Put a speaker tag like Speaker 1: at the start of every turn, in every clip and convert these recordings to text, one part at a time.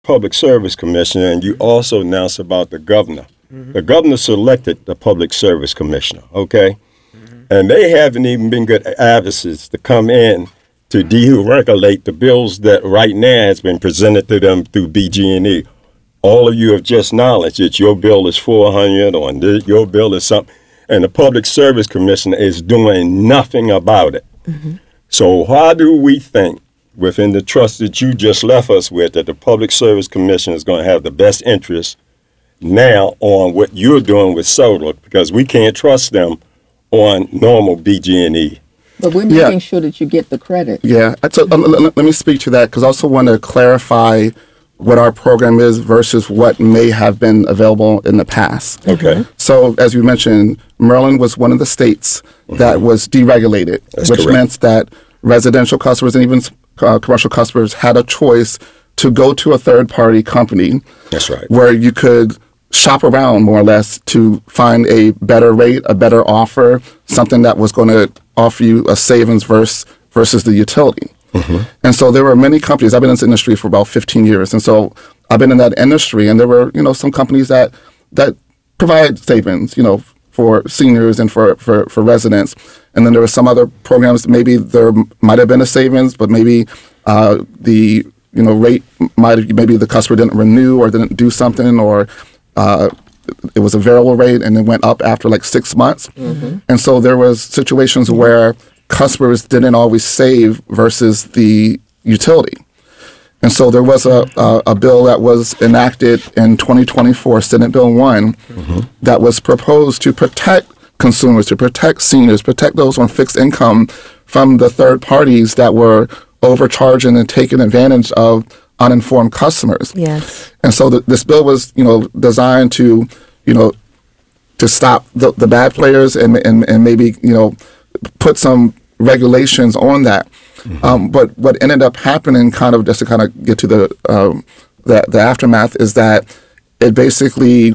Speaker 1: Public Service Commissioner, and you also announced about the governor. Mm-hmm. The governor selected the Public Service Commissioner, okay? Mm-hmm. And they haven't even been good advocates to come in to deregulate the bills that right now has been presented to them through BG&E. All of you have just acknowledged that your bill is 400 or your bill is something, and the Public Service Commissioner is doing nothing about it. Mm-hmm. So why do we think, within the trust that you just left us with, that the Public Service Commission is going to have the best interest now on what you're doing with solar, because we can't trust them on normal BG&E?
Speaker 2: But we're making sure that you get the credit.
Speaker 3: Yeah. So, let me speak to that, because I also want to clarify what our program is versus what may have been available in the past.
Speaker 1: Okay.
Speaker 3: So, as you mentioned, Maryland was one of the states that was deregulated, which meant that residential customers and even commercial customers had a choice to go to a third-party company.
Speaker 1: That's right.
Speaker 3: Where you could shop around, more or less, to find a better rate, a better offer, something that was going to offer you a savings versus the utility. Mm-hmm. And so there were many companies. I've been in this industry for about 15 years. And so I've been in that industry, and there were, some companies that provide savings, for seniors and for residents. And then there were some other programs, maybe there might have been a savings, but maybe the rate maybe the customer didn't renew or didn't do something, or it was a variable rate and it went up after like 6 months. Mm-hmm. And so there was situations where customers didn't always save versus the utility. And so there was a bill that was enacted in 2024, Senate Bill 1, mm-hmm. that was proposed to protect consumers, to protect seniors, protect those on fixed income from the third parties that were overcharging and taking advantage of uninformed customers.
Speaker 4: Yes.
Speaker 3: And so this bill was, designed to, to stop the bad players and maybe, put some regulations on that. Mm-hmm. But what ended up happening, just to get to the aftermath, is that it basically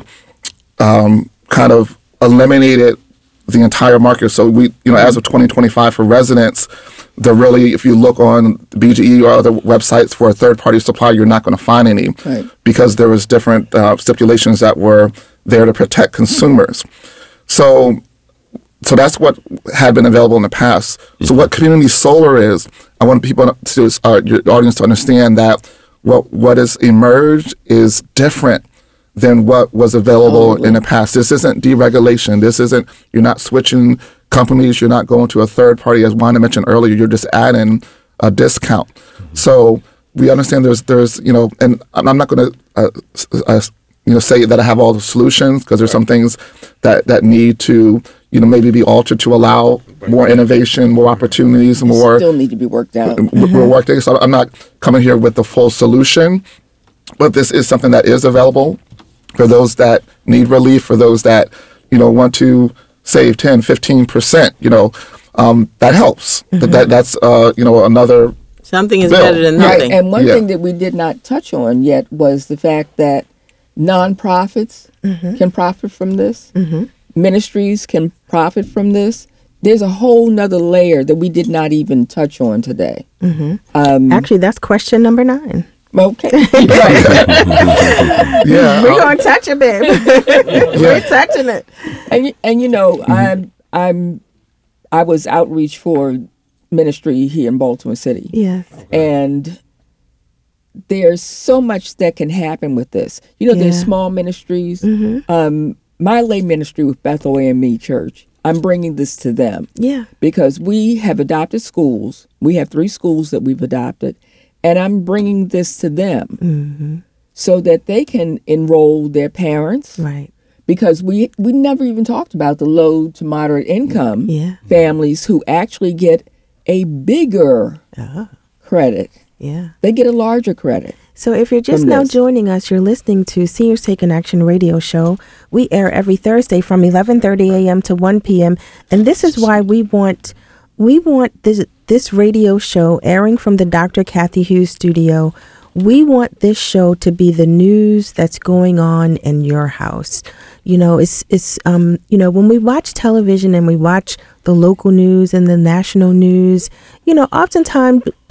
Speaker 3: eliminated the entire market. So we, as of 2025 for residents, if you look on BGE or other websites for a third-party supplier, you're not going to find any, right, because there was different stipulations that were there to protect consumers. So that's what had been available in the past. Mm-hmm. So what community solar is, I want people your audience to understand that what has emerged is different than what was available in the past. This isn't deregulation. You're not switching companies. You're not going to a third party, as Wanda mentioned earlier. You're just adding a discount. Mm-hmm. So we understand there's and I'm not going to say that I have all the solutions, because there's some things that need to maybe be altered to allow more innovation, more opportunities, more
Speaker 2: still need to be worked out.
Speaker 3: We're working. So I'm not coming here with the full solution, but this is something that is available for those that need relief, for those that want to save 10, 15%. That helps. Mm-hmm. That's another.
Speaker 4: Something is
Speaker 3: bill.
Speaker 4: better than nothing.
Speaker 2: Right. And one thing that we did not touch on yet was the fact that nonprofits mm-hmm. can profit from this. Mm-hmm. Ministries can profit from this. There's a whole nother layer that we did not even touch on today.
Speaker 4: Mm-hmm. Actually, that's question number 9.
Speaker 2: Okay.
Speaker 3: Yeah.
Speaker 4: We're going to touch it, babe. We're touching it.
Speaker 2: And mm-hmm. I was outreach for ministry here in Baltimore City.
Speaker 4: Yes.
Speaker 2: And there's so much that can happen with this. There's small ministries. Mm-hmm. My lay ministry with Bethel AME Church, I'm bringing this to them.
Speaker 4: Yeah.
Speaker 2: Because we have adopted schools. We have 3 schools that we've adopted. And I'm bringing this to them mm-hmm. so that they can enroll their parents.
Speaker 4: Right.
Speaker 2: Because we never even talked about the low to moderate income families who actually get a bigger credit.
Speaker 4: Yeah.
Speaker 2: They get a larger credit.
Speaker 4: So if you're just now joining us, you're listening to Seniors Taking Action radio show. We air every Thursday from 11:30 a.m. to 1 p.m. And this is why we want this radio show airing from the Dr. Kathy Hughes studio. We want this show to be the news that's going on in your house. It's when we watch television and we watch the local news and the national news, oftentimes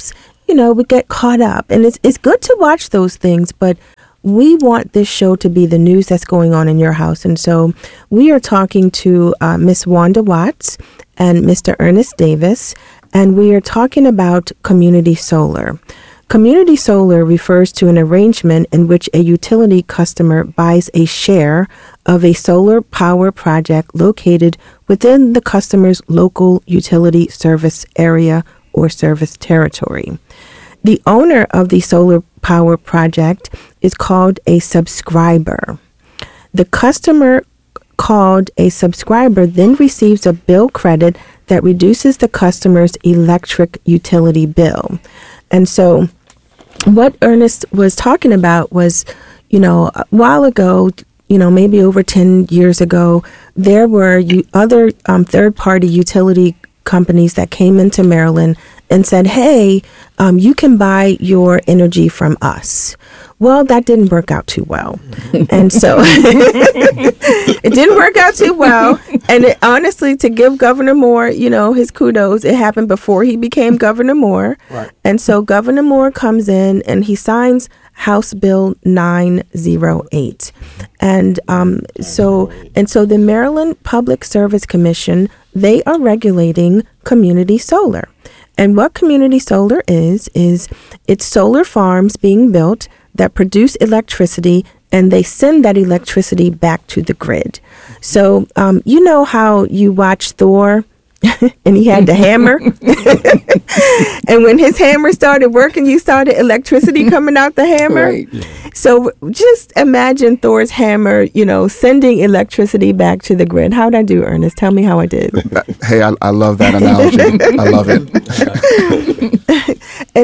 Speaker 4: we get caught up, and it's good to watch those things, but we want this show to be the news that's going on in your house. And so we are talking to Miss Wanda Watts and Mr. Ernest Davis, and we are talking about community solar. Community solar refers to an arrangement in which a utility customer buys a share of a solar power project located within the customer's local utility service area or service territory. The owner of the solar power project is called a subscriber. The customer called a subscriber then receives a bill credit that reduces the customer's electric utility bill. And so what Ernest was talking about was, a while ago, maybe over 10 years ago, there were other third-party utility companies that came into Maryland and said, hey, you can buy your energy from us. Well, that didn't work out too well. And so it didn't work out too well. And honestly, to give Governor Moore, his kudos, it happened before he became Governor Moore. Right. And so Governor Moore comes in and he signs House Bill 908. And so the Maryland Public Service Commission, they are regulating community solar. And what community solar is it's solar farms being built that produce electricity, and they send that electricity back to the grid. So you know how you watch Thor and he had the hammer? And when his hammer started working, you saw the electricity coming out the hammer. Right. So just imagine Thor's hammer, sending electricity back to the grid. How'd I do, Ernest? Tell me how I did.
Speaker 3: Hey, I love that analogy. I love it.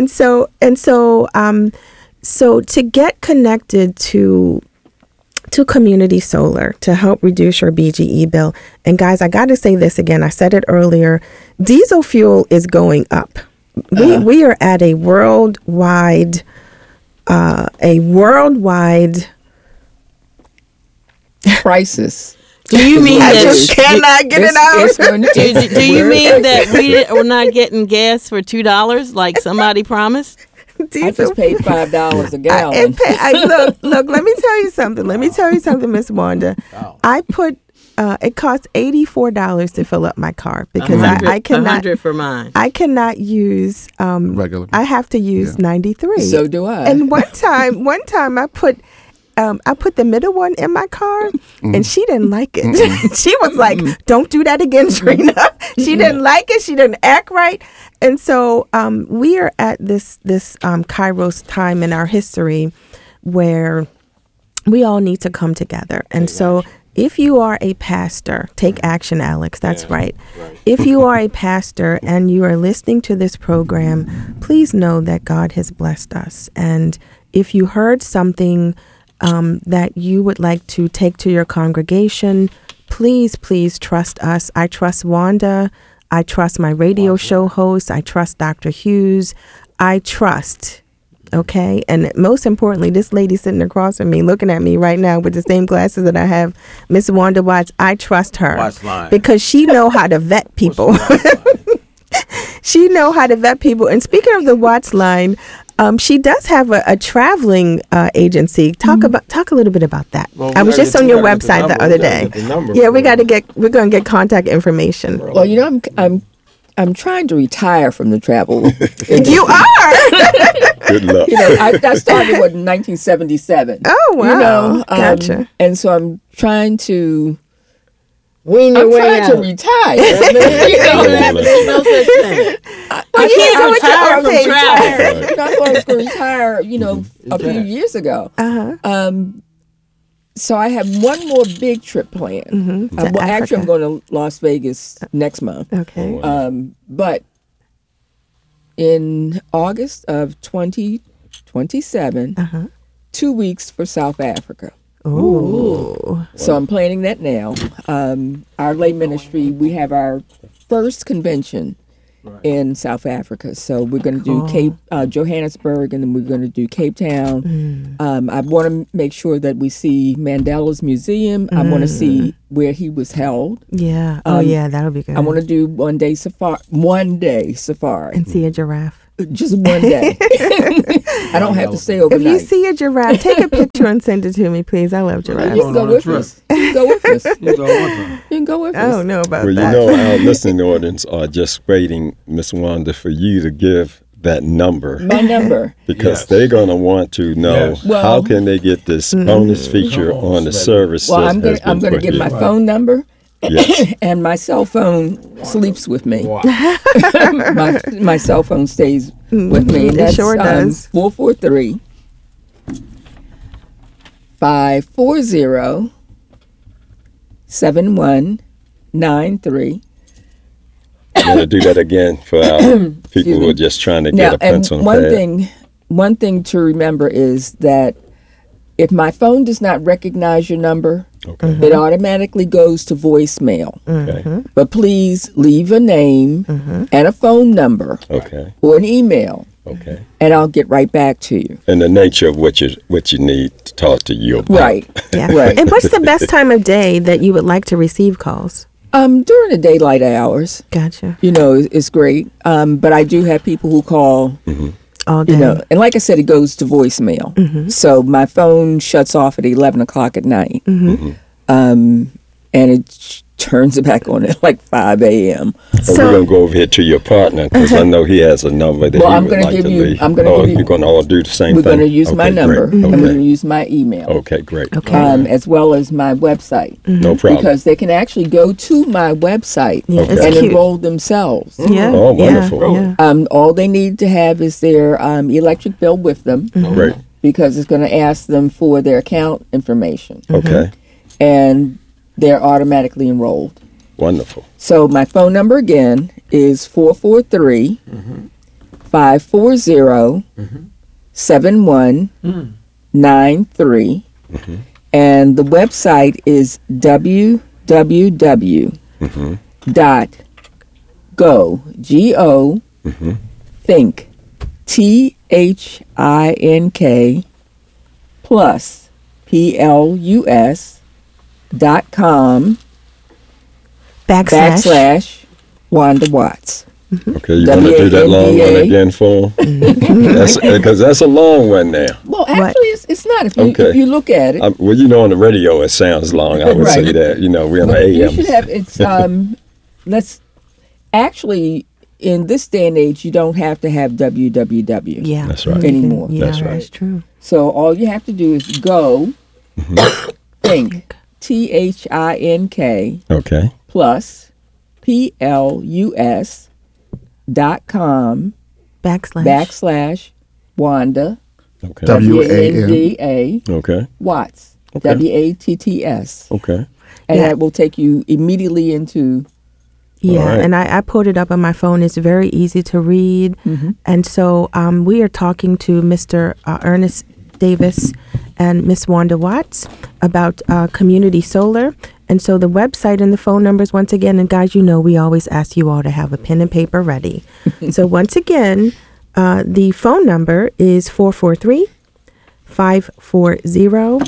Speaker 4: So to get connected to community solar to help reduce your BGE bill. And guys, I got to say this again. I said it earlier. Diesel fuel is going up. We are at a worldwide
Speaker 2: crisis.
Speaker 5: Do you mean
Speaker 4: I
Speaker 5: that
Speaker 4: just cannot get it out?
Speaker 5: Do you mean that we're not getting gas for $2 like somebody promised?
Speaker 2: I just paid $5 a gallon.
Speaker 4: Look, let me tell you something, Miss Wanda. Oh. I put it costs $84 to fill up my car because I cannot $100
Speaker 5: for mine.
Speaker 4: I cannot use
Speaker 3: regular.
Speaker 4: I have to use 93.
Speaker 2: So do I.
Speaker 4: And one time I put the middle one in my car, and she didn't like it. She was like, "Don't do that again, Trina." She didn't like it. She didn't act right. And so we are at this Kairos time in our history where we all need to come together. And so if you are a pastor, take action, Alex. That's right. If you are a pastor and you are listening to this program, please know that God has blessed us. And if you heard something that you would like to take to your congregation, please trust us. I trust Wanda. I trust my radio show host. I trust Dr. Hughes. I trust, okay? And most importantly, this lady sitting across from me, looking at me right now with the same glasses that I have, Miss Wanda Watts, I trust her because she know how to vet people. She know how to vet people. And speaking of the Watts line, she does have a traveling agency. Talk a little bit about that. Well, I was just on your website the other day. Yeah, we're going to get contact information.
Speaker 2: Well, I'm trying to retire from the travel.
Speaker 4: You are.
Speaker 1: Good luck.
Speaker 2: I started in 1977.
Speaker 4: Oh wow. Gotcha.
Speaker 2: And so I'm trying to.
Speaker 5: Wean your way out.
Speaker 2: To retire.
Speaker 5: There's no such thing.
Speaker 2: I
Speaker 5: can't retire from travel.
Speaker 2: I thought I was going to retire, a few years ago. So I have one more big trip planned. Actually, I'm going to Las Vegas next month.
Speaker 4: Okay.
Speaker 2: But in August of 2027, 2 weeks for South Africa.
Speaker 4: Ooh.
Speaker 2: So I'm planning that now. Our lay ministry, we have our first convention in South Africa. So we're going to do Johannesburg, and then we're going to do Cape Town. I want to make sure that we see Mandela's museum. I want to see where he was held.
Speaker 4: Yeah. Yeah, that'll be good.
Speaker 2: I want to do one day safari.
Speaker 4: And see a giraffe.
Speaker 2: just one day. I don't have to stay
Speaker 4: If
Speaker 2: overnight.
Speaker 4: you see a giraffe, take a picture and send it to me, please. I love giraffes.
Speaker 2: You can go with us. You can go with us.
Speaker 6: He's on one time.
Speaker 2: You can go with
Speaker 4: I don't
Speaker 2: us.
Speaker 4: know about
Speaker 1: Well, you
Speaker 4: that.
Speaker 1: know, our listening audience are just waiting, Miss Wanda, for you to give that number
Speaker 2: My number.
Speaker 1: because
Speaker 6: Yes.
Speaker 1: they're going to want to know
Speaker 6: Yes.
Speaker 2: Well-
Speaker 1: how can they get this bonus feature
Speaker 6: Come on,
Speaker 1: on the
Speaker 6: Smitty.
Speaker 1: service.
Speaker 2: Well,
Speaker 1: that has
Speaker 2: I'm
Speaker 1: been
Speaker 2: gonna
Speaker 1: put
Speaker 2: give my
Speaker 1: here.
Speaker 2: phone number,
Speaker 1: Yes.
Speaker 2: and my cell phone sleeps with me.
Speaker 6: Wow.
Speaker 2: My cell phone stays with me. And
Speaker 4: It
Speaker 2: that's,
Speaker 4: sure does.
Speaker 2: 443 540 7193.
Speaker 1: I'm going to do that again for our people who are just trying to get
Speaker 2: Now,
Speaker 1: a pencil and
Speaker 2: and
Speaker 1: pad.
Speaker 2: one thing to remember is that if my phone does not recognize your number,
Speaker 1: Okay.
Speaker 2: it automatically goes to voicemail.
Speaker 1: Okay.
Speaker 2: But please leave a name and a phone number
Speaker 1: Okay.
Speaker 2: or an email,
Speaker 1: Okay.
Speaker 2: and I'll get right back to you.
Speaker 1: And the nature of what you need to talk to you about.
Speaker 2: Right.
Speaker 4: Yeah.
Speaker 2: Right.
Speaker 4: And what's the best time of day that you would like to receive calls?
Speaker 2: During the daylight hours,
Speaker 4: Gotcha.
Speaker 2: it's great. But I do have people who call,
Speaker 4: All day.
Speaker 2: and like I said, it goes to voicemail. So my phone shuts off at 11 o'clock at night. And it turns it back on at like 5 a.m.
Speaker 1: So we're going to go over here to your partner because I know he has a number that
Speaker 2: Well,
Speaker 1: he
Speaker 2: I'm
Speaker 1: would
Speaker 2: gonna
Speaker 1: like
Speaker 2: give
Speaker 1: to
Speaker 2: you-
Speaker 1: leave.
Speaker 2: I'm gonna
Speaker 1: oh,
Speaker 2: give you-
Speaker 1: you're going to all do the same
Speaker 2: We're
Speaker 1: thing?
Speaker 2: going to use my
Speaker 1: Okay,
Speaker 2: number,
Speaker 1: great.
Speaker 2: and we're going
Speaker 1: Okay.
Speaker 2: to use my email,
Speaker 1: Okay, great.
Speaker 2: as well as my website.
Speaker 1: No problem.
Speaker 2: Because they can actually go to my website
Speaker 4: Yeah,
Speaker 1: Okay.
Speaker 4: it's
Speaker 2: and
Speaker 4: cute.
Speaker 2: enroll themselves.
Speaker 4: Yeah.
Speaker 1: Oh,
Speaker 4: yeah,
Speaker 1: wonderful.
Speaker 4: Yeah.
Speaker 2: All they need to have is their electric bill with them,
Speaker 1: Great.
Speaker 2: because it's going to ask them for their account information,
Speaker 1: Okay.
Speaker 2: and they're automatically enrolled.
Speaker 1: Wonderful.
Speaker 2: So my phone number again is 443 540 7193, and the website is www.go think THINK plus PLUS.com / Wanda Watts.
Speaker 1: Okay, you want to do that long one
Speaker 2: WANDA.
Speaker 1: again for him? That's because that's a long one now.
Speaker 2: Well, actually, it's not. If you
Speaker 1: Okay.
Speaker 2: if you look at it,
Speaker 1: Well, on the radio it sounds long. I would say
Speaker 2: Right.
Speaker 1: that. We're on the
Speaker 2: but you
Speaker 1: AM.
Speaker 2: should have it's. Let's actually, in this day and age, you don't have to have www.
Speaker 4: Yeah.
Speaker 1: That's right.
Speaker 2: Anymore.
Speaker 4: Yeah,
Speaker 1: That's right.
Speaker 4: That's true.
Speaker 2: So all you have to do is go think THINK
Speaker 1: Okay.
Speaker 2: plus PLUS.com / Wanda
Speaker 1: Okay.
Speaker 3: WANDA.
Speaker 1: Okay.
Speaker 2: Watts
Speaker 1: Okay.
Speaker 2: WATTS,
Speaker 1: Okay.
Speaker 2: and
Speaker 4: Yeah.
Speaker 2: that will take you immediately into.
Speaker 4: Yeah,
Speaker 1: All right.
Speaker 4: and I pulled it up on my phone. It's very easy to read. And so we are talking to Mr. Ernest Davis and Miss Wanda Watts about community solar. And so the website and the phone numbers, once again, and guys, we always ask you all to have a pen and paper ready. So once again, the phone number is 443 540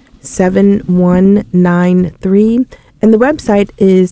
Speaker 4: 7193. And the website is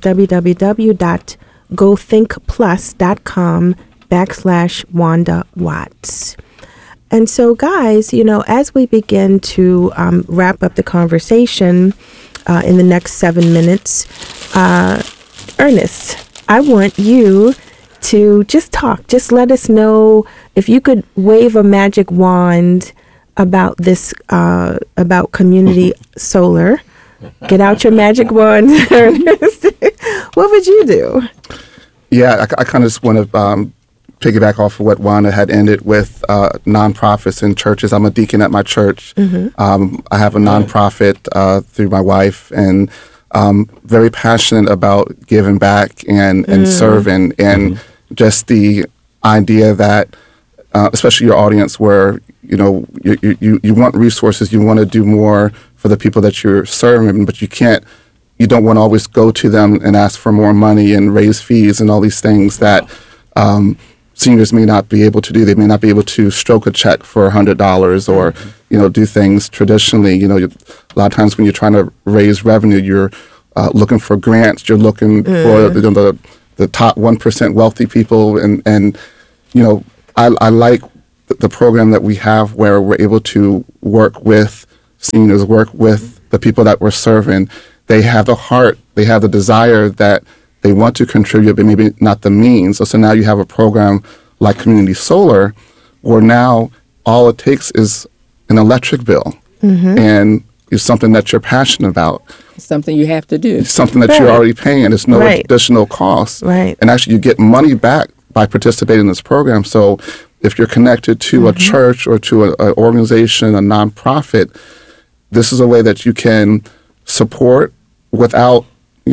Speaker 4: www.gothinkplus.com / Wanda Watts. And so, guys, as we begin to wrap up the conversation in the next 7 minutes, Ernest, I want you to just talk. Just let us know if you could wave a magic wand about this, about community solar. Get out your magic wand, Ernest. What would you do?
Speaker 3: Yeah, I kind of just want to piggyback off of what Wanda had ended with nonprofits and churches. I'm a deacon at my church. I have a nonprofit through my wife, and very passionate about giving back and serving, and just the idea that, especially your audience, where you want resources, you want to do more for the people that you're serving, but you don't want to always go to them and ask for more money and raise fees and all these things that seniors may not be able to do. They may not be able to stroke a check for $100 or, do things traditionally. A lot of times when you're trying to raise revenue, you're looking for grants. You're looking for the top 1% wealthy people, and I like the program that we have where we're able to work with seniors, work with the people that we're serving. They have the heart, they have the desire that they want to contribute, but maybe not the means. So now you have a program like Community Solar, where now all it takes is an electric bill, and it's something that you're passionate about.
Speaker 2: It's something you have to do.
Speaker 3: It's something that you're already paying. It's no
Speaker 4: Right.
Speaker 3: additional cost.
Speaker 4: Right.
Speaker 3: And actually, you get money back by participating in this program. So if you're connected to a church or to an organization, a nonprofit, this is a way that you can support without,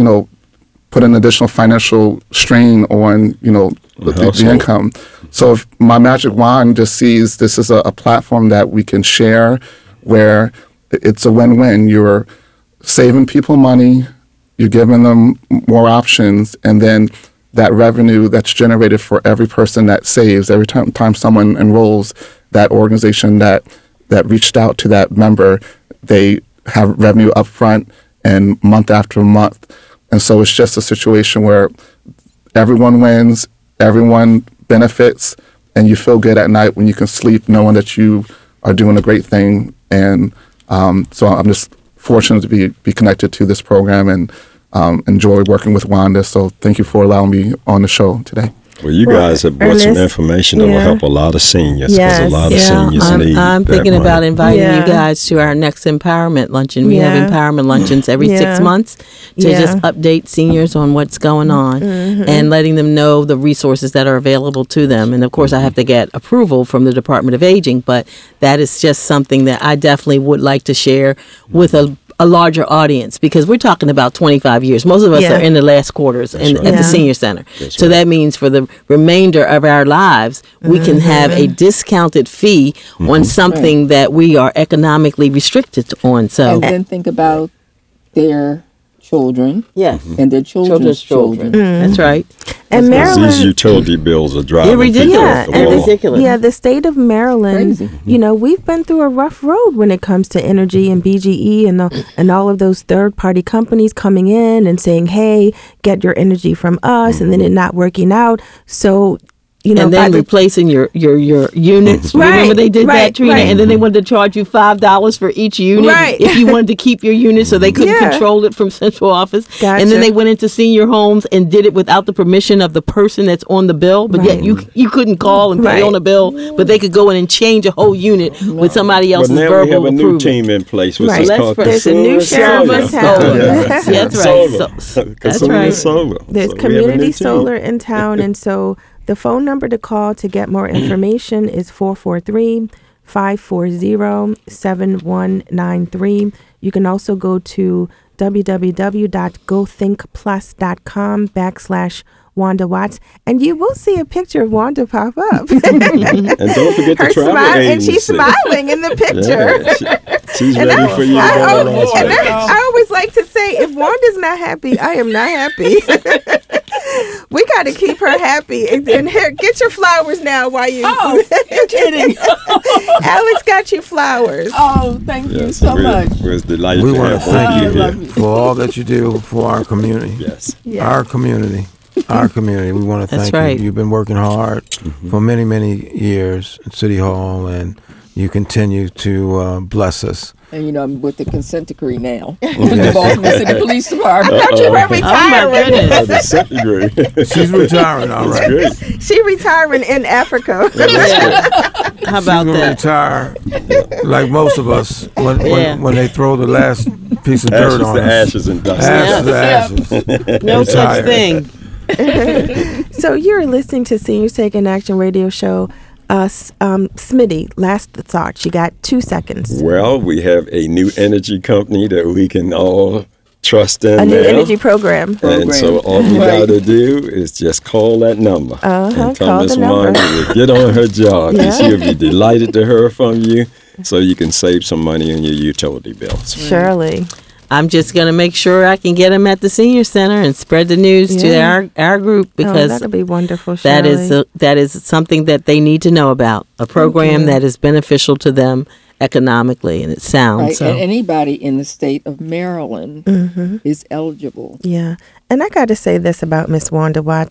Speaker 3: put an additional financial strain on, the
Speaker 1: household.
Speaker 3: income. So if my magic wand just sees this as a platform that we can share where it's a win-win. You're saving people money, you're giving them more options, and then that revenue that's generated for every person that saves, every time someone enrolls, that organization that reached out to that member, they have revenue up front and month after month. And so it's just a situation where everyone wins, everyone benefits, and you feel good at night when you can sleep knowing that you are doing a great thing. And so I'm just fortunate to be connected to this program and enjoy working with Wanda. So thank you for allowing me on the show today.
Speaker 1: Well, you guys have brought some
Speaker 4: Ernest,
Speaker 1: information that will
Speaker 4: yeah.
Speaker 1: help a lot of seniors, because
Speaker 4: Yes,
Speaker 1: a lot of
Speaker 4: yeah.
Speaker 1: seniors need
Speaker 5: I'm
Speaker 1: that
Speaker 5: thinking
Speaker 1: money.
Speaker 5: about inviting
Speaker 4: Yeah.
Speaker 5: you guys to our next empowerment luncheon. We
Speaker 4: Yeah.
Speaker 5: have empowerment luncheons every
Speaker 4: Yeah.
Speaker 5: 6 months to
Speaker 4: Yeah.
Speaker 5: just update seniors on what's going on and letting them know the resources that are available to them. And of course, I have to get approval from the Department of Aging, but that is just something that I definitely would like to share with a larger audience, because we're talking about 25 years. Most of us
Speaker 4: Yeah.
Speaker 5: are in the last quarters
Speaker 1: That's right.
Speaker 5: at
Speaker 4: Yeah.
Speaker 5: the senior center.
Speaker 1: That's
Speaker 5: So
Speaker 1: right.
Speaker 5: that means for the remainder of our lives, we can have a discounted fee on something that we are economically restricted on. So,
Speaker 2: And then think about their children
Speaker 5: yes,
Speaker 2: and their children's children.
Speaker 5: That's right.
Speaker 4: And
Speaker 1: Because these
Speaker 4: Maryland,
Speaker 1: utility bills are driving
Speaker 5: They're
Speaker 1: people
Speaker 5: ridiculous.
Speaker 1: off the
Speaker 5: They're
Speaker 1: wall.
Speaker 5: ridiculous.
Speaker 4: yeah, the state of Maryland,
Speaker 2: Crazy.
Speaker 4: we've been through a rough road when it comes to energy and BGE and all of those third party companies coming in and saying, "Hey, get your energy from us," and then it not working out. So,
Speaker 5: And then replacing your units. Remember they did that,
Speaker 4: right,
Speaker 5: Trina?
Speaker 4: right.
Speaker 5: And then they wanted to charge you $5 for each unit
Speaker 4: Right.
Speaker 5: if you wanted to keep your unit, so they couldn't
Speaker 4: Yeah.
Speaker 5: control it from central office.
Speaker 4: Gotcha.
Speaker 5: And then they went into senior homes and did it without the permission of the person that's on the bill. But yet you couldn't call and pay
Speaker 4: Right.
Speaker 5: on a bill, but they could go in and change a whole unit with somebody
Speaker 1: But
Speaker 5: else's
Speaker 1: now we
Speaker 5: verbal
Speaker 1: have a new
Speaker 5: approval.
Speaker 1: team in place, which
Speaker 4: Right.
Speaker 1: is
Speaker 5: Let's
Speaker 1: called
Speaker 5: There's
Speaker 4: a new
Speaker 1: Consumer
Speaker 4: sheriff in
Speaker 1: Solar.
Speaker 4: town.
Speaker 5: Yes, that's right.
Speaker 1: Solar.
Speaker 5: That's
Speaker 1: Consumer
Speaker 5: right.
Speaker 1: Solar.
Speaker 4: There's
Speaker 1: So we have a
Speaker 4: community
Speaker 1: new team.
Speaker 4: solar in town, and so the phone number to call to get more information is 443-540-7193. You can also go to www.gothinkplus.com/Wanda Watts, and you will see a picture of Wanda pop up.
Speaker 1: And don't forget the
Speaker 4: Her
Speaker 1: travel
Speaker 4: smile,
Speaker 1: agency.
Speaker 4: and she's smiling in the picture.
Speaker 1: Yeah, she's
Speaker 4: And
Speaker 1: ready for you to go to Las
Speaker 4: and
Speaker 1: Vegas.
Speaker 4: I always like to say, if Wanda's not happy, I am not happy. We got to keep her happy. And here, get your flowers now while you.
Speaker 2: Oh, you're kidding.
Speaker 4: Alex got you flowers.
Speaker 2: Oh, thank you
Speaker 1: Yes,
Speaker 2: so
Speaker 1: we're,
Speaker 2: much.
Speaker 1: we're delighted
Speaker 6: We
Speaker 1: to
Speaker 6: want to
Speaker 1: have both
Speaker 6: thank
Speaker 1: of
Speaker 6: you
Speaker 1: here.
Speaker 6: for all that you do for our community.
Speaker 1: Yes.
Speaker 6: Our community. Our community. We want to
Speaker 5: That's
Speaker 6: thank
Speaker 5: right.
Speaker 6: you. You've been working hard for many, many years at City Hall, and you continue to bless us.
Speaker 2: And I'm with the consent decree now. With the Baltimore City Police Department.
Speaker 4: I thought you were
Speaker 5: Oh my
Speaker 4: retiring.
Speaker 5: goodness.
Speaker 1: The second degree.
Speaker 6: She's retiring, all
Speaker 1: That's
Speaker 6: right.
Speaker 1: great.
Speaker 4: She retiring in Africa.
Speaker 5: Yeah. How
Speaker 6: She's
Speaker 5: about
Speaker 6: going to
Speaker 5: that?
Speaker 6: retire like most of us when,
Speaker 5: Yeah.
Speaker 6: when they throw the last piece of
Speaker 1: Ashes
Speaker 6: dirt on
Speaker 1: to
Speaker 6: us.
Speaker 1: ashes and dust.
Speaker 6: Ashes to ashes.
Speaker 5: No such
Speaker 6: Retired.
Speaker 5: thing.
Speaker 4: So you're listening to Seniors Taking Action radio show. Smitty, last thought. You got 2 seconds.
Speaker 1: Well, we have a new energy company that we can all trust in
Speaker 4: A new
Speaker 1: now.
Speaker 4: energy program.
Speaker 1: And so all you
Speaker 2: Right.
Speaker 1: got to do is just call that number. And tell
Speaker 4: call
Speaker 1: Miss
Speaker 4: the number.
Speaker 1: Wanda to get on her job.
Speaker 4: Yeah.
Speaker 1: And she'll be delighted to hear from you so you can save some money on your utility bills.
Speaker 4: Surely.
Speaker 5: I'm just going to make sure I can get them at the senior center and spread the news to
Speaker 4: Yeah.
Speaker 5: our group, because
Speaker 4: that'll be wonderful.
Speaker 5: that
Speaker 4: Shirley.
Speaker 5: is something that they need to know about, a program that is beneficial to them economically, and it's sound.
Speaker 2: Right.
Speaker 5: So
Speaker 2: And anybody in the state of Maryland is eligible.
Speaker 4: Yeah. And I got to say this about Miss Wanda Watts.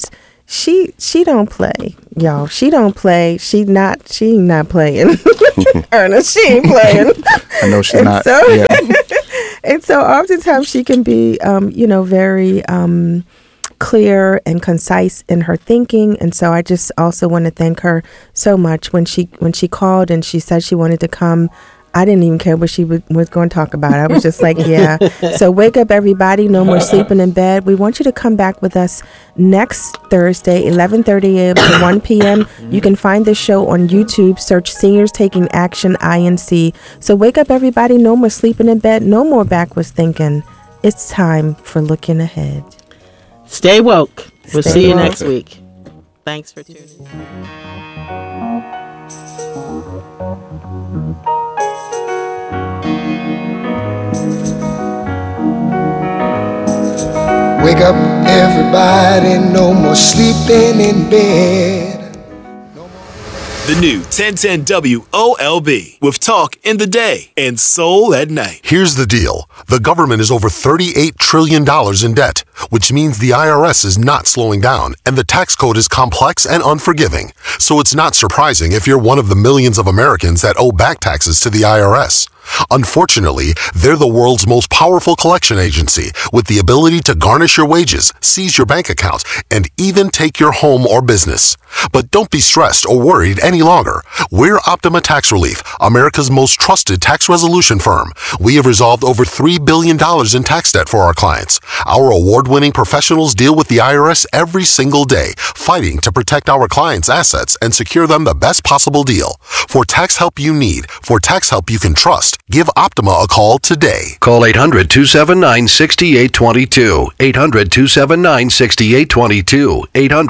Speaker 4: she don't play, y'all. She don't play. She not playing. Ernest, she ain't playing.
Speaker 3: I know she's
Speaker 4: And
Speaker 3: not.
Speaker 4: so-
Speaker 3: Yeah.
Speaker 4: And so oftentimes she can be, very clear and concise in her thinking. And so I just also want to thank her so much when she called and she said she wanted to come. I didn't even care what she was going to talk about. I was just like, yeah. So wake up, everybody. No more sleeping in bed. We want you to come back with us next Thursday, 11:30 a.m. to 1 p.m. You can find this show on YouTube. Search Seniors Taking Action INC. So wake up, everybody. No more sleeping in bed. No more backwards thinking. It's time for looking ahead.
Speaker 5: Stay woke. We'll
Speaker 4: Stay
Speaker 5: see you
Speaker 4: woke.
Speaker 5: next week. Thanks for tuning in.
Speaker 7: Wake up, everybody, no more sleeping in bed.
Speaker 8: The new 1010 WOLB with talk in the day and soul at night.
Speaker 9: Here's the deal. The government is over $38 trillion in debt, which means the IRS is not slowing down, and the tax code is complex and unforgiving. So it's not surprising if you're one of the millions of Americans that owe back taxes to the IRS. Unfortunately, they're the world's most powerful collection agency with the ability to garnish your wages, seize your bank account, and even take your home or business. But don't be stressed or worried any longer. We're Optima Tax Relief, America's most trusted tax resolution firm. We have resolved over $3 billion in tax debt for our clients. Our award-winning professionals deal with the IRS every single day, fighting to protect our clients' assets and secure them the best possible deal. For tax help you need, for tax help you can trust, give Optima a call today.
Speaker 10: Call 800-279-6822. 800-279-6822.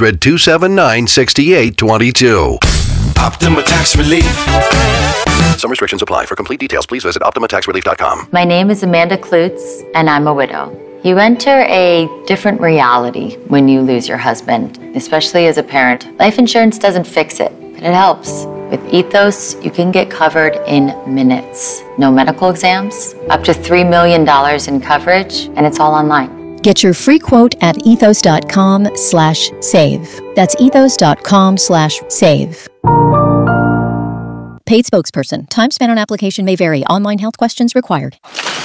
Speaker 10: 800-279-6822.
Speaker 8: Optima Tax Relief.
Speaker 10: Some restrictions apply. For complete details, please visit OptimaTaxRelief.com.
Speaker 11: My name is Amanda Klutz, and I'm a widow. You enter a different reality when you lose your husband, especially as a parent. Life insurance doesn't fix it, but it helps. With Ethos, you can get covered in minutes. No medical exams, up to $3 million in coverage, and it's all online.
Speaker 12: Get your free quote at ethos.com/save. That's ethos.com/save. Paid spokesperson. Time spent on application may vary. Online health questions required.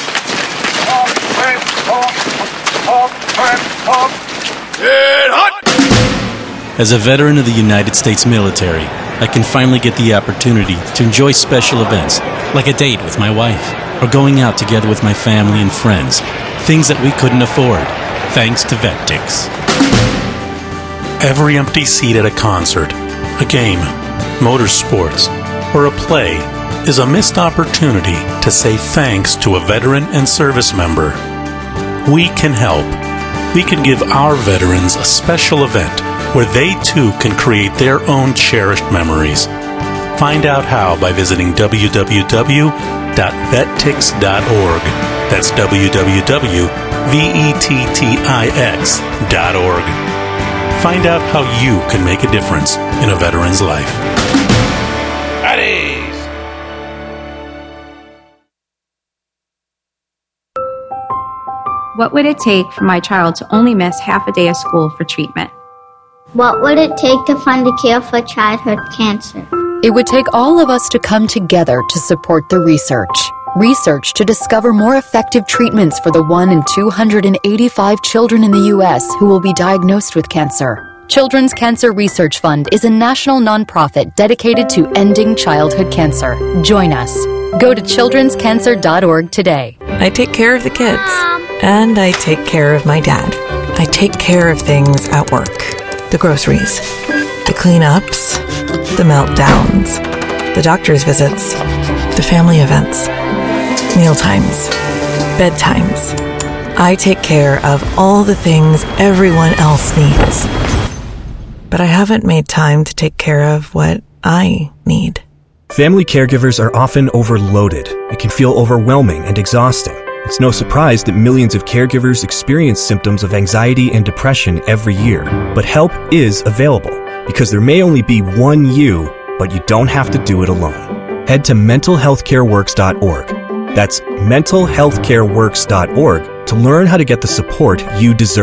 Speaker 13: As a veteran of the United States military, I can finally get the opportunity to enjoy special events, like a date with my wife, or going out together with my family and friends, things that we couldn't afford, thanks to VetTix. Every empty seat at a concert, a game, motorsports, or a play is a missed opportunity to say thanks to a veteran and service member. We can help. We can give our veterans a special event where they too can create their own cherished memories. Find out how by visiting www.vettix.org. That's www.vettix.org. Find out how you can make a difference in a veteran's life.
Speaker 14: What would it take for my child to only miss half a day of school for treatment?
Speaker 15: What would it take to find a cure for childhood cancer?
Speaker 16: It would take all of us to come together to support the research. Research to discover more effective treatments for the 1 in 285 children in the U.S. who will be diagnosed with cancer. Children's Cancer Research Fund is a national nonprofit dedicated to ending childhood cancer. Join us. Go to childrenscancer.org today.
Speaker 17: I take care of the kids, and I take care of my dad. I take care of things at work. The groceries, the cleanups, the meltdowns, the doctor's visits, the family events, mealtimes, bedtimes. I take care of all the things everyone else needs. But I haven't made time to take care of what I need.
Speaker 18: Family caregivers are often overloaded. It can feel overwhelming and exhausting. It's no surprise that millions of caregivers experience symptoms of anxiety and depression every year. But help is available, because there may only be one you, but you don't have to do it alone. Head to mentalhealthcareworks.org. That's mentalhealthcareworks.org to learn how to get the support you deserve.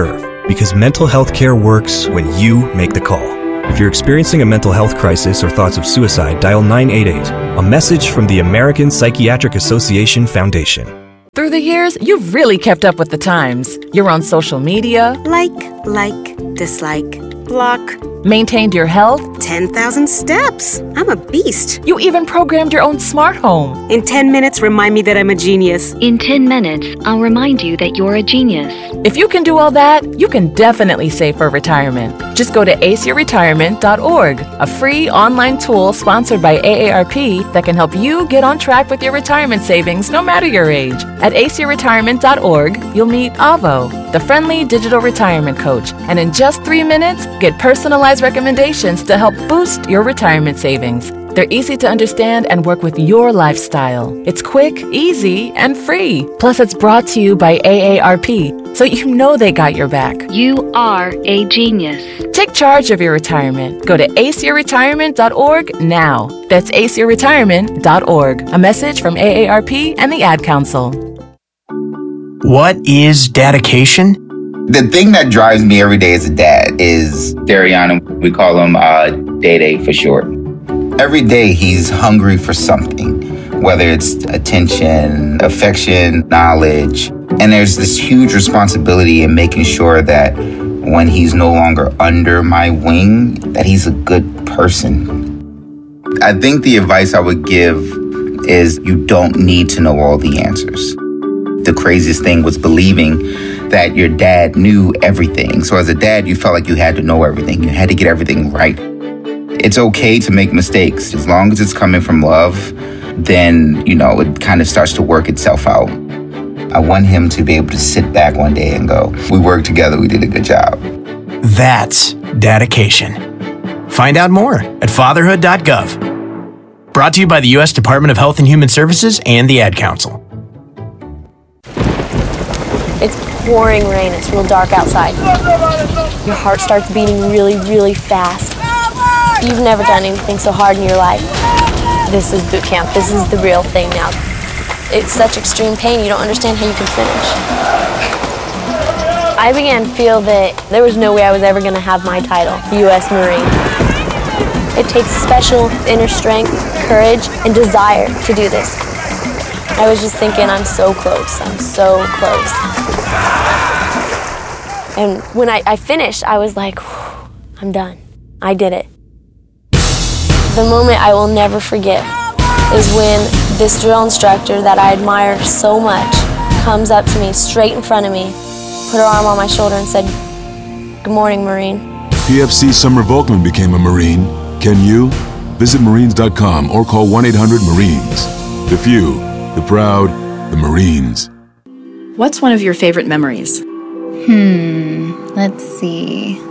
Speaker 18: because mental health care works when you make the call. If you're experiencing a mental health crisis or thoughts of suicide, dial 988, a message from the American Psychiatric Association Foundation.
Speaker 19: Through the years, you've really kept up with the times. You're on social media.
Speaker 20: Like, dislike, block.
Speaker 19: Maintained your health.
Speaker 20: 10,000 steps. I'm a beast.
Speaker 19: You even programmed your own smart home.
Speaker 20: In 10 minutes, remind me that I'm a genius.
Speaker 21: In 10 minutes, I'll remind you that you're a genius.
Speaker 19: If you can do all that, you can definitely save for retirement. Just go to aceyourretirement.org, a free online tool sponsored by AARP that can help you get on track with your retirement savings no matter your age. At aceyourretirement.org, you'll meet Avo, the friendly digital retirement coach, and in just 3 minutes, get personalized recommendations to help boost your retirement savings. They're easy to understand and work with your lifestyle. It's quick, easy, and free. Plus, it's brought to you by AARP, so you know they got your back.
Speaker 21: You are a genius.
Speaker 19: Take charge of your retirement. Go to aceyourretirement.org now. That's aceyourretirement.org. A message from AARP and the Ad Council.
Speaker 22: What is dedication?
Speaker 23: The thing that drives me every day as a dad is Darian. We call him Day for short. Every day he's hungry for something, whether it's attention, affection, knowledge. And there's this huge responsibility in making sure that when he's no longer under my wing, that he's a good person. I think the advice I would give is you don't need to know all the answers. The craziest thing was believing that your dad knew everything. So as a dad, you felt like you had to know everything. You had to get everything right. It's okay to make mistakes. As long as it's coming from love, then, it kind of starts to work itself out. I want him to be able to sit back one day and go, we worked together, we did a good job.
Speaker 22: That's dedication. Find out more at fatherhood.gov. Brought to you by the U.S. Department of Health and Human Services and the Ad Council.
Speaker 24: It's pouring rain. It's real dark outside. Your heart starts beating really, really fast. You've never done anything so hard in your life. This is boot camp. This is the real thing now. It's such extreme pain, you don't understand how you can finish. I began to feel that there was no way I was ever going to have my title, U.S. Marine. It takes special inner strength, courage, and desire to do this. I was just thinking, I'm so close. I'm so close. And when I finished, I was like, I'm done. I did it. The moment I will never forget is when this drill instructor that I admired so much comes up to me, straight in front of me, put her arm on my shoulder and said, "Good morning, Marine."
Speaker 25: PFC Summer Volkman became a Marine. Can you? Visit Marines.com or call 1-800-MARINES. The few, the proud, the Marines.
Speaker 26: What's one of your favorite memories?
Speaker 27: Let's see.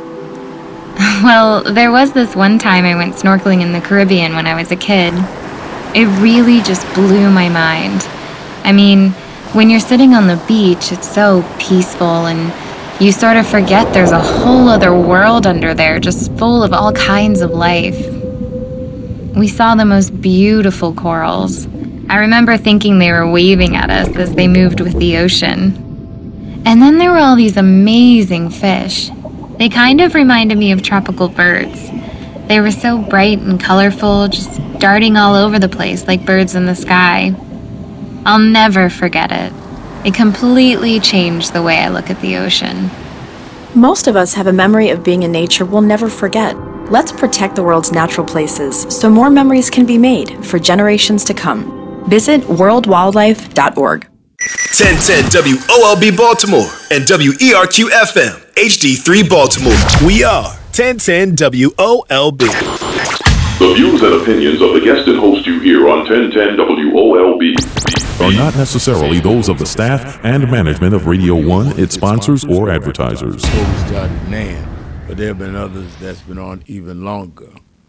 Speaker 27: Well, there was this one time I went snorkeling in the Caribbean when I was a kid. It really just blew my mind. I mean, when you're sitting on the beach, it's so peaceful and you sort of forget there's a whole other world under there, just full of all kinds of life. We saw the most beautiful corals. I remember thinking they were waving at us as they moved with the ocean. And then there were all these amazing fish. They kind of reminded me of tropical birds. They were so bright and colorful, just darting all over the place like birds in the sky. I'll never forget it. It completely changed the way I look at the ocean.
Speaker 26: Most of us have a memory of being in nature we'll never forget. Let's protect the world's natural places so more memories can be made for generations to come. Visit worldwildlife.org.
Speaker 8: 1010 WOLB Baltimore and WERQ FM HD3 Baltimore. We are 1010 WOLB.
Speaker 28: The views and opinions of the guest and host you hear on 1010 WOLB are not necessarily those of the staff and management of Radio 1, its sponsors, or advertisers.
Speaker 29: Started now, but there have been others that's been on even longer.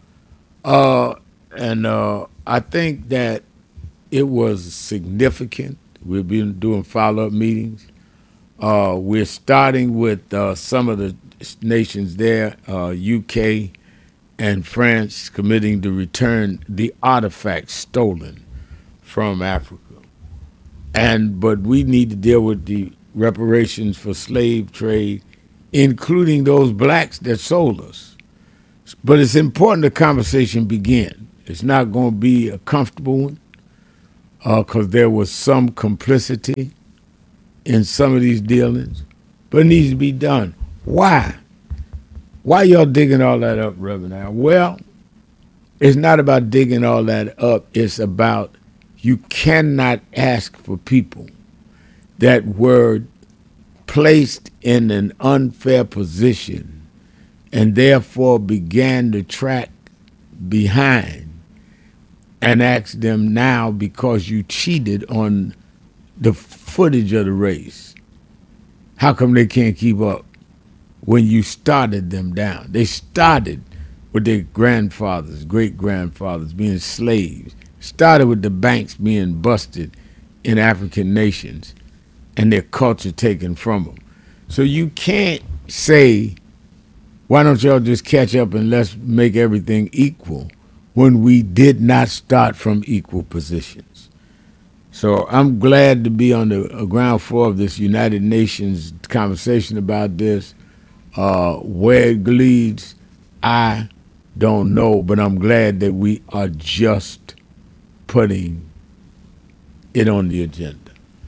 Speaker 29: I think that it was significant. We've been doing follow-up meetings. We're starting with some of the nations there, UK and France, committing to return the artifacts stolen from Africa. But we need to deal with the reparations for slave trade including those blacks that sold us. But it's important the conversation begin. It's not going to be a comfortable one because there was some complicity in some of these dealings, but it needs to be done. Why? Why y'all digging all that up, Reverend Al? Well, it's not about digging all that up. It's about you cannot ask for people that were placed in an unfair position and therefore began to track behind and ask them now because you cheated on the footage of the race. How come they can't keep up when you started them down? They started with their grandfathers, great-grandfathers being slaves. Started with the banks being busted in African nations and their culture taken from them. So you can't say, why don't y'all just catch up and let's make everything equal when we did not start from equal positions. So I'm glad to be on the ground floor of this United Nations conversation about this. Where it leads, I don't know, but I'm glad that we are just putting it on the agenda.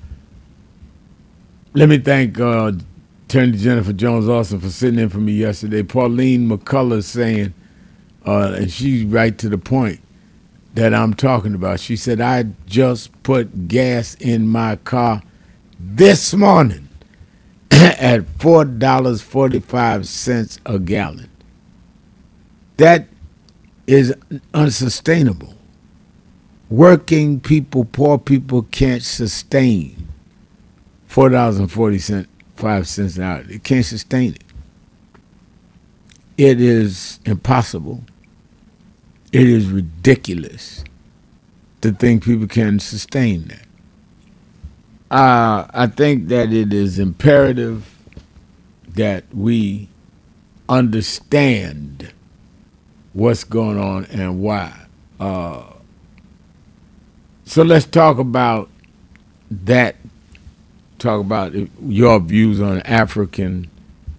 Speaker 29: Let me thank Attorney Jennifer Jones-Austin for sitting in for me yesterday. Pauline McCullough saying, and she's right to the point that I'm talking about. She said, I just put gas in my car this morning at $4.45 a gallon. That is unsustainable. Working people, poor people can't sustain $4.45 an hour. They can't sustain it. It is impossible. It is ridiculous to think people can sustain that. I think that it is imperative that we understand what's going on and why. So let's talk about that. Talk about your views on African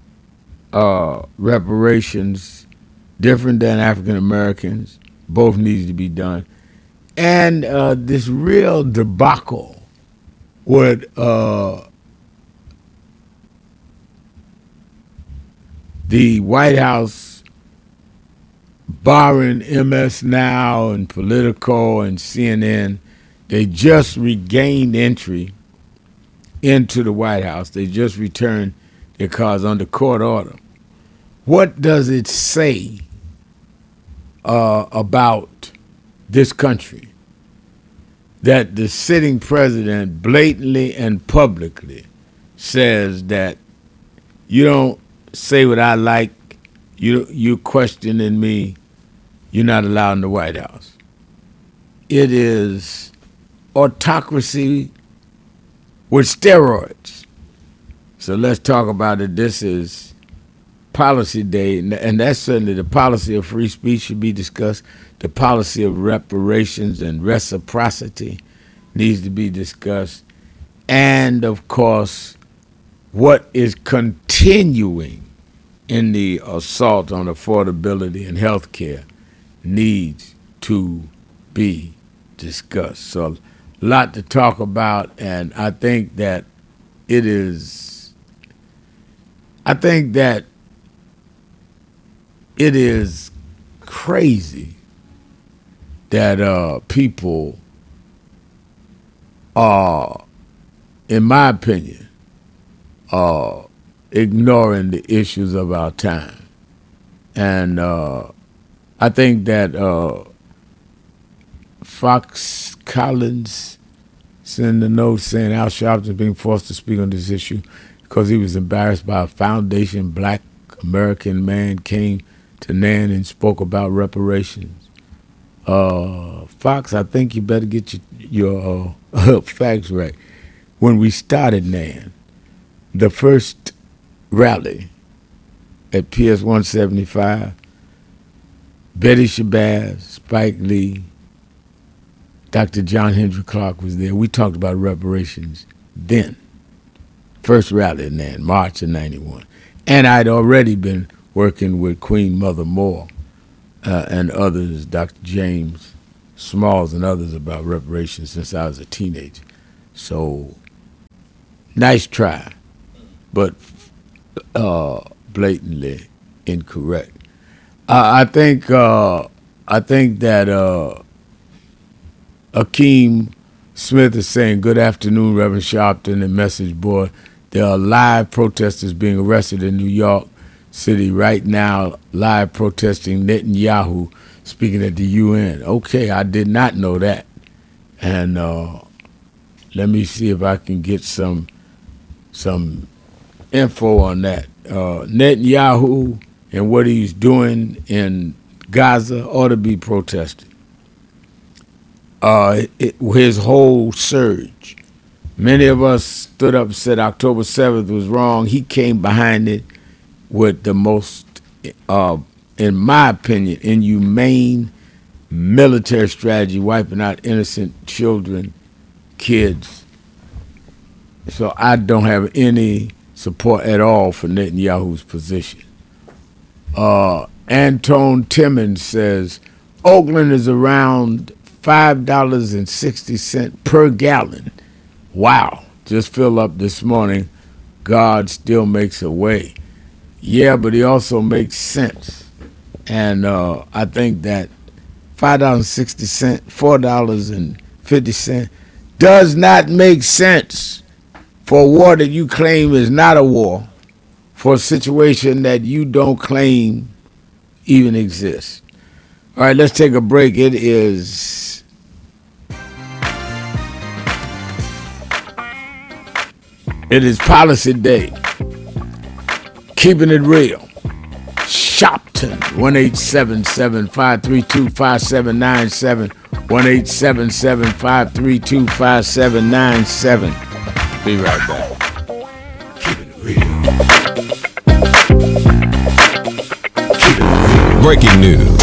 Speaker 29: reparations, different than African Americans. Both needs to be done. And this real debacle with the White House barring MS Now and Politico and CNN. They just regained entry into the White House. They just returned their cars under court order. What does it say about this country that the sitting president blatantly and publicly says that you don't say what I like, you questioning me, you're not allowed in the White House? It is autocracy with steroids. So let's talk about it. This is Policy Day, and that's certainly the policy of free speech should be discussed. The policy of reparations and reciprocity needs to be discussed. And, of course, what is continuing in the assault on affordability and health care needs to be discussed. So a lot to talk about, and I think that it is crazy that people are, in my opinion, ignoring the issues of our time. And I think that Fox Collins sent a note saying Al Sharpton is being forced to speak on this issue because he was embarrassed by a foundation black American man came to NAN and spoke about reparations. Fox, I think you better get your facts right. When we started NAN, the first rally at PS 175, Betty Shabazz, Spike Lee, Dr. John Henry Clark was there. We talked about reparations then. First rally in NAN, March of '91. And I'd already been working with Queen Mother Moore and others, Dr. James Smalls and others about reparations since I was a teenager. So, nice try, but blatantly incorrect. I think that Akeem Smith is saying, "Good afternoon, Reverend Sharpton and message board. There are live protesters being arrested in New York City right now, live protesting Netanyahu speaking at the UN." Okay, I did not know that. And let me see if I can get some info on that. Netanyahu and what he's doing in Gaza ought to be protested. His whole surge. Many of us stood up and said October 7th was wrong. He came behind it with the most, in my opinion, inhumane military strategy, wiping out innocent children, kids. So I don't have any support at all for Netanyahu's position. Antone Timmons says, Oakland is around $5.60 per gallon. Wow, just filled up this morning. God still makes a way. Yeah, but he also makes sense. And I think that $5.60, $4.50 does not make sense for a war that you claim is not a war, for a situation that you don't claim even exists. All right, let's take a break. It is Policy Day. Keeping it real. Shopton, 1-877-532-5797, 1-877-532-5797. Be right back. Keeping it real.
Speaker 1: Breaking news.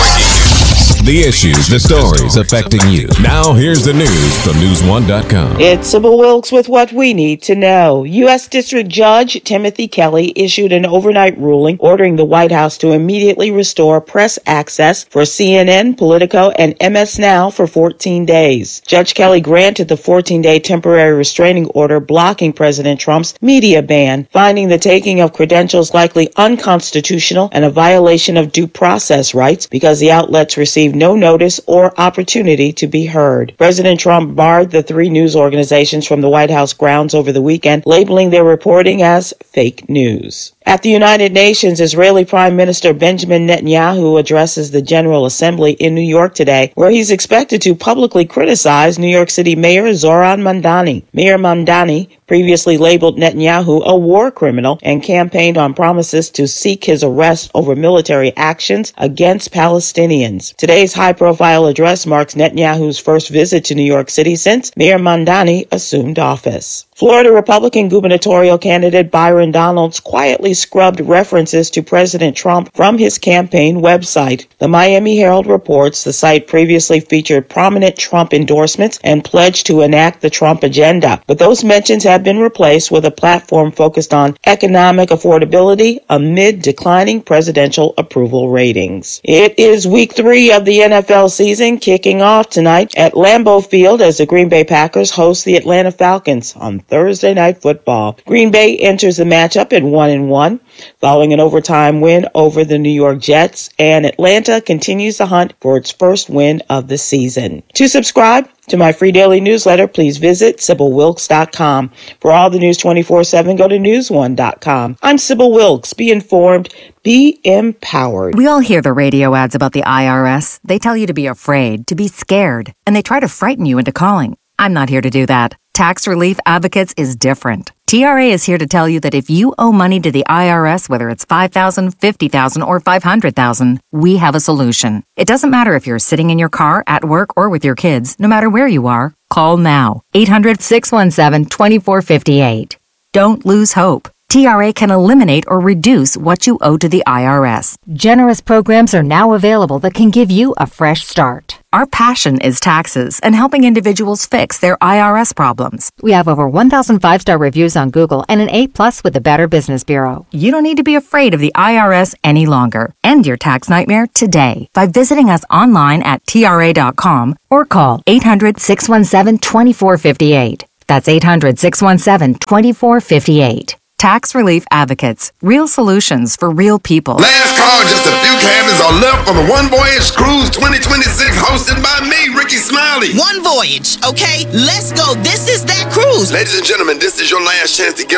Speaker 1: The issues, the stories affecting you. Now here's the news from News1.com.
Speaker 2: It's Sybil Wilkes with what we need to know. U.S. District Judge Timothy Kelly issued an overnight ruling ordering the White House to immediately restore press access for CNN, Politico, and MS Now for 14 days. Judge Kelly granted the 14-day temporary restraining order blocking President Trump's media ban, finding the taking of credentials likely unconstitutional and a violation of due process rights because the outlets received no notice or opportunity to be heard. President Trump barred the three news organizations from the White House grounds over the weekend, labeling their reporting as fake news. At the United Nations, Israeli Prime Minister Benjamin Netanyahu addresses the General Assembly in New York today, where he's expected to publicly criticize New York City Mayor Zohran Mamdani. Mayor Mamdani previously labeled Netanyahu a war criminal and campaigned on promises to seek his arrest over military actions against Palestinians. Today's high-profile address marks Netanyahu's first visit to New York City since Mayor Mamdani assumed office. Florida Republican gubernatorial candidate Byron Donalds quietly scrubbed references to President Trump from his campaign website. The Miami Herald reports the site previously featured prominent Trump endorsements and pledged to enact the Trump agenda, but those mentions have been replaced with a platform focused on economic affordability amid declining presidential approval ratings. It is week 3 of the NFL season, kicking off tonight at Lambeau Field as the Green Bay Packers host the Atlanta Falcons on Thursday Night Football. Green Bay enters the matchup at 1-1, following an overtime win over the New York Jets, and Atlanta continues the hunt for its first win of the season. To subscribe to my free daily newsletter, please visit SybilWilkes.com. For all the news 24/7, go to News1.com. I'm Sybil Wilkes. Be informed, be empowered.
Speaker 3: We all hear the radio ads about the IRS. They tell you to be afraid, to be scared, and they try to frighten you into calling. I'm not here to do that. Tax Relief Advocates is different. TRA is here to tell you that if you owe money to the IRS, whether it's $5,000, $50,000, or $500,000, we have a solution. It doesn't matter if you're sitting in your car, at work, or with your kids. No matter where you are, call now. 800-617-2458. Don't lose hope. TRA can eliminate or reduce what you owe to the IRS. Generous programs are now available that can give you a fresh start. Our passion is taxes and helping individuals fix their IRS problems. We have over 1,000 5-star reviews on Google and an A+ with the Better Business Bureau. You don't need to be afraid of the IRS any longer. End your tax nightmare today by visiting us online at TRA.com or call 800-617-2458. That's 800-617-2458. Tax Relief Advocates. Real solutions for real people.
Speaker 4: Last call, just a few cabins are left for the One Voyage Cruise 2026 hosted by me, Ricky Smiley.
Speaker 5: One Voyage, okay? Let's go. This is that cruise.
Speaker 4: Ladies and gentlemen, this is your last chance to get